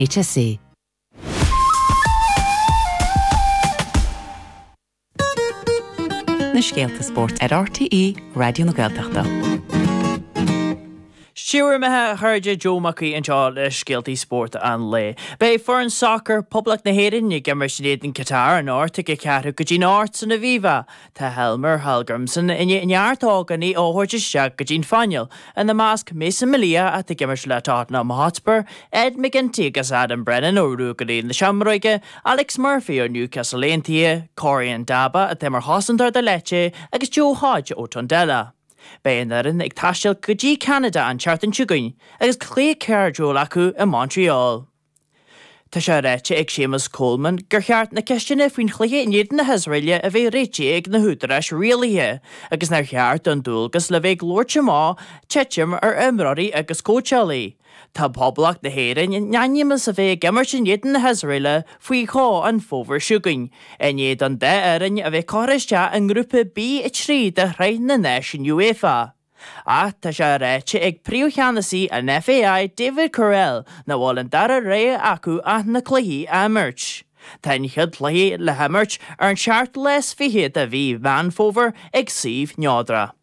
HSC. Na Scéalta Sport ar RTE Radio na Gaeltachta. Siúr methe chuirde Joe Mackey an seáil Scéaltaí Sport an le. Bei foreign soccer public na héireann ag immer snéad in Qatar an áirte go ceathrú go dtín áirt san na bhíomha. Tá Helmer Hallgrimsson inheartágan í óthirteiste go dtín fáinneal an na másc Mason Malia a ag immer le Tottenham Hotspur, Ed McGinty agus Adam Brennan ó Rúgadín na Seamróige, Alex Murphy ó Newcastle Aintia, Corian Daba a Timmer Hossantar de Lecce agus Joe Hodge ó Tondela. Béanarin ag taisteal go dtí Canada an Chartan Siúgain agus clé ceir Joel acu in Montreal. Tá sé réite ag Seamus Coleman gur cheart na ceistena faoin chluiche iad na Hesraile a bheith réite ag na hútarais rialaithe agus nar cheart an dúlgus le bheith glóirte má Chetim ar imráí agus Coachella. Tá poblach na héireann neanimas a bheith gimmart in iad na Hesraile faoi chá an fómhar siúgain. Iad an de éireann a bheith choiriste an grúpa B a trí de chrainn na Nation UEFA. Tá sé réite ag príomhcheannasaí an FAI David Correll na bháil an dara ré acu a na cluichí a mirt. Tá chiad cluichí le hamirt ar an seart les fihéad a bhí van fómhar ag Sif Neodra.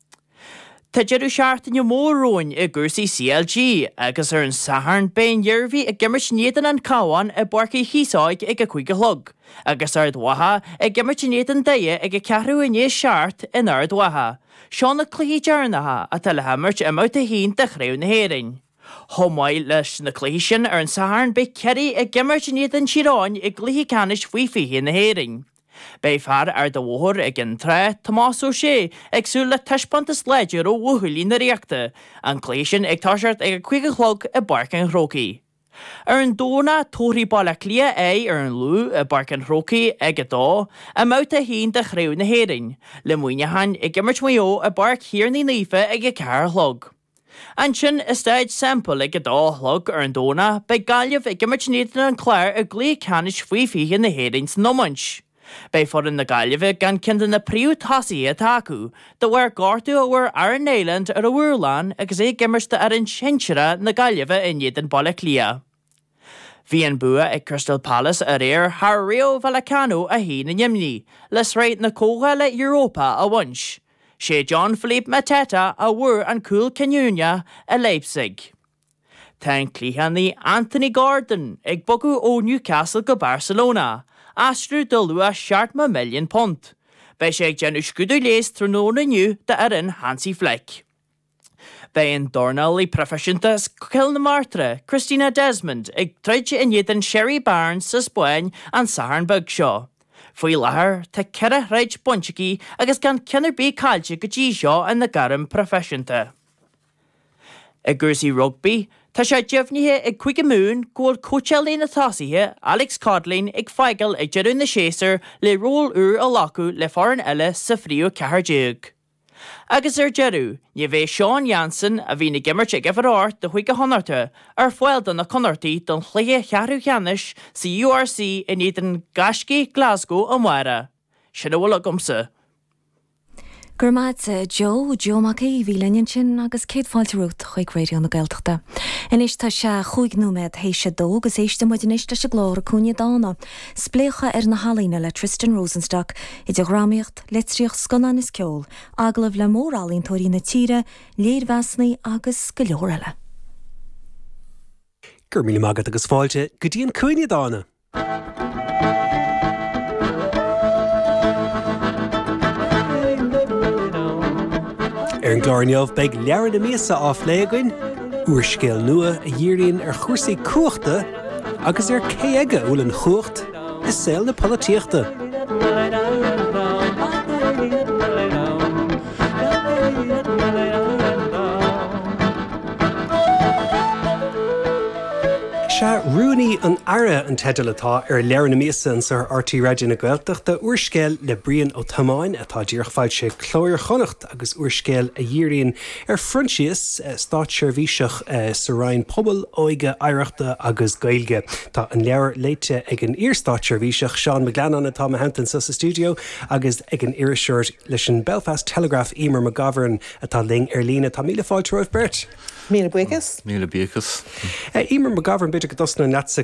Tá deireadh seart in mórróin i gcúrsaí CLG agus ar an saharn ben dhearbhí ag gimmart néadan an cáhain i barcaí hísáid ag a chuige hlog, agus ar dwatha ag gimmart néadan daie ag a ceathrú iné seart in ar dwatha. Seán na cluichí dearnatha a tá le hamirt i mát a hín de chraibh na héireann. Thomáid leis na cluichí sin ar an saharn be ceirí ag gimmart néadan siráin ag cluichí canis faoi fiche na héireann. Bei fear ar do bhóthir ag an tre Tomás O'Shea ag súil le teispantas leidir ó bhuathúilí na reachta, an cléisisin ag táseart ag a chuige chlog i barcan Hrócaí. Ar an dóna tóirí balla clia ar an lú i barcan Hrócaí ag a dá, a mát a hín de chraibh na héireann, le muoinehan ag gimmart maó a barc hir ní lífa ag a cear chlog. An sin is staid sample ag a dá chlog ar an dóna, bei gaiamh ag gimmart néadan an chláir a glí canis faoi fiche na héireann san nómaint. Bei foran na gaiamh gan cindan na príú tasaí a tacu, de bhar gáirtú a bhar ar an éileand ar a bhuairlán agus é gimmarsta ar an sinseire na gaiamh in iad an balla clia. Bhí an bua ag Crystal Palace a réir thar Rayo Vallecano a hí na Nimní, les réit na cóga le Europa a bhains. Sé John Philippe Mateta a bhuair an Cool Canúnia a Leipzig. Tá an clíhannaí Anthony Gordon ag bogu ó Newcastle go Barcelona, astrú do lua £7 million. Bei sé ag genú scuadú léas tróna nniu de aran Hansi Flick. Bei an dornalaí profisiúntas Cilna Martra, Christina Desmond ag treide iniad an Sherry Barnes sa Spáin an saharn bug seo. Faoi láthair tá ceithre réid bonteaí agus gan ceannar bí cáilte go dtí seo an na garam profisiúnta. I gcúrsaí rugby, tá sé deimhnithe ag chuige mún ggóil Coachella na tasaithe Alex Codlin ag feigeal ag deireadh na séasar le ról úr a lacu le foran eile sa phríú ceathairdeag. Agus ar deireadh, ní bheith Sean Jansen a bhí na gimmart ag efar de chuige honarta ar foiil don na conartaí don chluiche cheathrú cheannis sa URC in iad an Gasci Glasgow an mhaire. Sinna bhfuil agumsa. Gurmad Joe Mackey bhí leinn sin agus céad fáilte rút chuig radio na Gaeltachta. Inis tá se chuig núméid hééis se dó agus éiste muid inis tá se glór a cúne dána. Splécha ar na halína le Tristan Rosenstock i de gráíocht letríocht sconan is ceol, aglah le mórálín tóirí na tíre, léirhheasnaí agus go leorile. Gur míle mágad agus fáilte go dtíon cúine dána. Ar an glóirneamh beag leabhar na míosa á phléagainn, uairscéal nua a dhéiríonn ar chúrsaí cuachta agus ar cé aige bhfuil an chuacht is saoil na políochta. Se rúnaí an ara an teidir atá ar leabhar na míosa an sa RT Radio na Gaeltachta uairscéal le Brian Ó Tomáin atá díochfáil sé chlóir chonacht agus uairscéal a dhéiríonn ar frontias stát seirbhíseach sa rainn pobal óige oidhreachta agus gaeilge. Tá an leabhar léite ag an iarstát seirbhíseach Sean McGlennon atá a hentan sa stúdio agus ag an iarisiúir leis an Belfast Telegraph Emer McGovern atá ling ar lína tá míle fáilte roimh bert. Míle buchas. Míle buchas. Ímar me gabhann beidir go dosna net